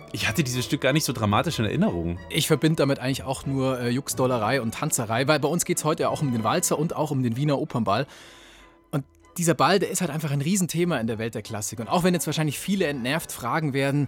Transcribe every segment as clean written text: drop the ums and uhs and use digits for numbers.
Ich hatte dieses Stück gar nicht so dramatisch in Erinnerung. Ich verbinde damit eigentlich auch nur Juxdollerei und Tanzerei, weil bei uns geht es heute ja auch um den Walzer und auch um den Wiener Opernball. Und dieser Ball, der ist halt einfach ein Riesenthema in der Welt der Klassik. Und auch wenn jetzt wahrscheinlich viele entnervt fragen werden,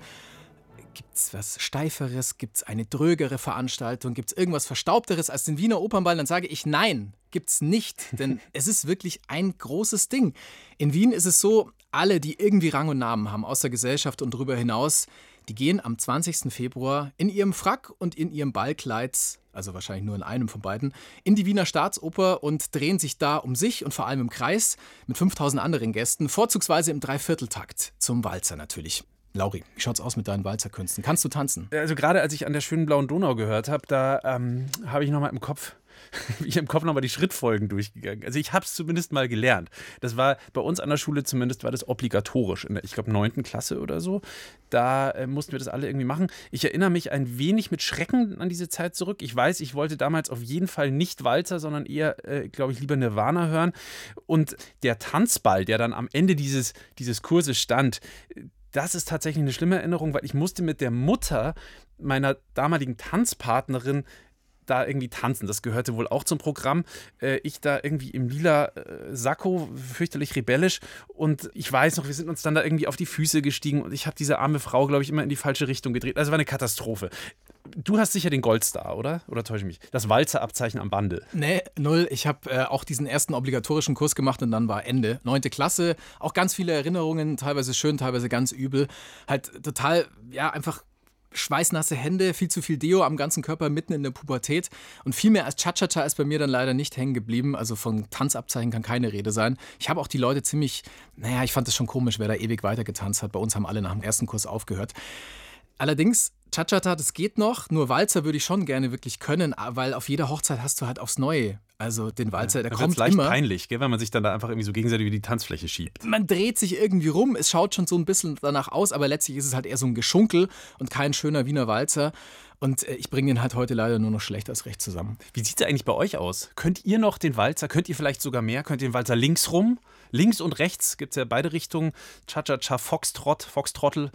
gibt's was Steiferes, gibt's eine drögere Veranstaltung, gibt's irgendwas Verstaubteres als den Wiener Opernball, dann sage ich nein, gibt's nicht, denn es ist wirklich ein großes Ding. In Wien ist es so, alle, die irgendwie Rang und Namen haben aus der Gesellschaft und darüber hinaus, die gehen am 20. Februar in ihrem Frack und in ihrem Ballkleid, also wahrscheinlich nur in einem von beiden, in die Wiener Staatsoper und drehen sich da um sich und vor allem im Kreis mit 5000 anderen Gästen, vorzugsweise im Dreivierteltakt, zum Walzer natürlich. Lauri, wie schaut's aus mit deinen Walzerkünsten? Kannst du tanzen? Also gerade als ich an der schönen blauen Donau gehört habe, da habe ich nochmal im Kopf nochmal die Schrittfolgen durchgegangen. Also ich habe es zumindest mal gelernt. Das war bei uns an der Schule zumindest, war das obligatorisch. In der, ich glaube, 9. Klasse oder so. Da mussten wir das alle irgendwie machen. Ich erinnere mich ein wenig mit Schrecken an diese Zeit zurück. Ich weiß, ich wollte damals auf jeden Fall nicht Walzer, sondern eher, glaube ich, lieber Nirvana hören. Und der Tanzball, der dann am Ende dieses Kurses stand, das ist tatsächlich eine schlimme Erinnerung, weil ich musste mit der Mutter meiner damaligen Tanzpartnerin da irgendwie tanzen. Das gehörte wohl auch zum Programm. Ich da irgendwie im lila Sakko, fürchterlich rebellisch. Und ich weiß noch, wir sind uns dann da irgendwie auf die Füße gestiegen und ich habe diese arme Frau, glaube ich, immer in die falsche Richtung gedreht. Also war eine Katastrophe. Du hast sicher den Goldstar, oder? Oder täusche ich mich? Das Walzer-Abzeichen am Bande. Nee, null. Ich habe auch diesen ersten obligatorischen Kurs gemacht und dann war Ende. 9. Klasse, auch ganz viele Erinnerungen, teilweise schön, teilweise ganz übel. Halt total, ja, einfach schweißnasse Hände, viel zu viel Deo am ganzen Körper mitten in der Pubertät. Und viel mehr als Cha-Cha-Cha ist bei mir dann leider nicht hängen geblieben. Also von Tanzabzeichen kann keine Rede sein. Ich habe auch die Leute ziemlich, ich fand das schon komisch, wer da ewig weiter getanzt hat. Bei uns haben alle nach dem ersten Kurs aufgehört. Allerdings, Cha-Cha-Cha, das geht noch. Nur Walzer würde ich schon gerne wirklich können, weil auf jeder Hochzeit hast du halt aufs Neue. Also den Walzer, der kommt leicht immer. Peinlich, gell, wenn man sich dann da einfach irgendwie so gegenseitig über die Tanzfläche schiebt. Man dreht sich irgendwie rum, es schaut schon so ein bisschen danach aus, aber letztlich ist es halt eher so ein Geschunkel und kein schöner Wiener Walzer. Und ich bringe den halt heute leider nur noch schlecht als recht zusammen. Wie sieht es eigentlich bei euch aus? Könnt ihr noch den Walzer, könnt ihr vielleicht sogar mehr? Könnt ihr den Walzer links rum? Links und rechts gibt es ja beide Richtungen. Cha-Cha-Cha, Foxtrottel.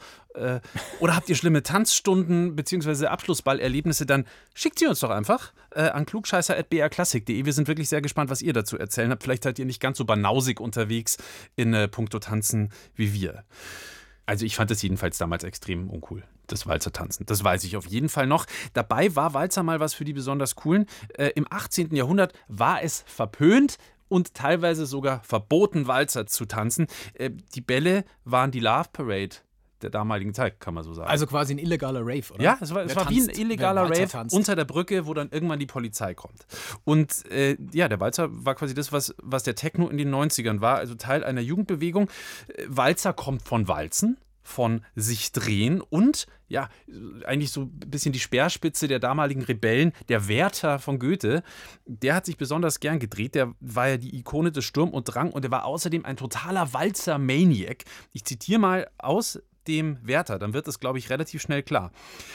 Oder habt ihr schlimme Tanzstunden bzw. Abschlussballerlebnisse? Dann schickt sie uns doch einfach an klugscheißer@brklassik.de. Wir sind wirklich sehr gespannt, was ihr dazu erzählen habt. Vielleicht seid ihr nicht ganz so banausig unterwegs in puncto Tanzen wie wir. Also ich fand es jedenfalls damals extrem uncool, das Walzer-Tanzen. Das weiß ich auf jeden Fall noch. Dabei war Walzer mal was für die besonders Coolen. Im 18. Jahrhundert war es verpönt und teilweise sogar verboten, Walzer zu tanzen. Die Bälle waren die Love Parade der damaligen Zeit, kann man so sagen. Also quasi ein illegaler Rave, oder? Ja, es war wie ein illegaler Rave unter der Brücke, wo dann irgendwann die Polizei kommt. Und der Walzer war quasi das, was der Techno in den 90ern war, also Teil einer Jugendbewegung. Walzer kommt von Walzen, von sich drehen und ja, eigentlich so ein bisschen die Speerspitze der damaligen Rebellen, der Werther von Goethe, der hat sich besonders gern gedreht, der war ja die Ikone des Sturm und Drang und der war außerdem ein totaler Walzer-Maniac. Ich zitiere mal aus dem Werther, dann wird es, glaube ich, relativ schnell klar.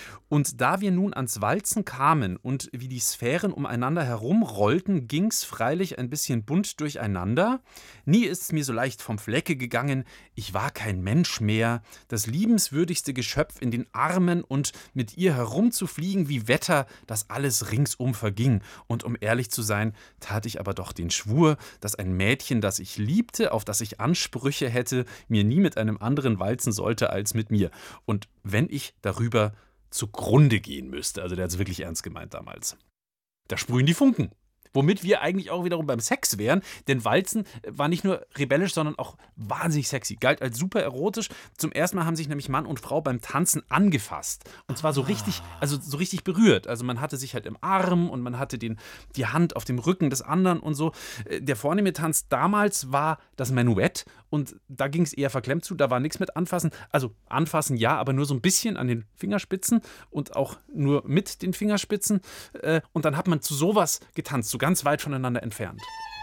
Und da wir nun ans Walzen kamen und wie die Sphären umeinander herumrollten, ging's freilich ein bisschen bunt durcheinander. Nie ist's mir so leicht vom Flecke gegangen, ich war kein Mensch mehr, das liebenswürdigste Geschöpf in den Armen und mit ihr herumzufliegen wie Wetter, dass alles ringsum verging. Und um ehrlich zu sein, tat ich aber doch den Schwur, dass ein Mädchen, das ich liebte, auf das ich Ansprüche hätte, mir nie mit einem anderen walzen sollte als mit mir. Und wenn ich darüber zugrunde gehen müsste. Also der hat es wirklich ernst gemeint damals. Da sprühen die Funken. Womit wir eigentlich auch wiederum beim Sex wären, denn Walzen war nicht nur rebellisch, sondern auch wahnsinnig sexy. Galt als super erotisch. Zum ersten Mal haben sich nämlich Mann und Frau beim Tanzen angefasst. Und zwar so richtig, so richtig berührt. Also man hatte sich halt im Arm und man hatte die Hand auf dem Rücken des anderen und so. Der vornehme Tanz damals war das Menuett und da ging es eher verklemmt zu, da war nichts mit anfassen. Also anfassen ja, aber nur so ein bisschen an den Fingerspitzen und auch nur mit den Fingerspitzen. Und dann hat man zu sowas getanzt, so ganz weit voneinander entfernt.